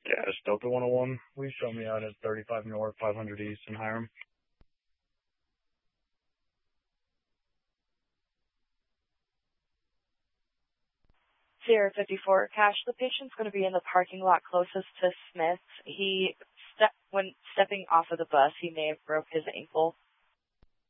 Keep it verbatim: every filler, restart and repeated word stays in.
Yeah, it's Delta one oh one. Please show me out at thirty-five North, five hundred East in Hiram. Sierra fifty-four, Cash, the patient's going to be in the parking lot closest to Smith's. He, step, when stepping off of the bus, he may have broke his ankle.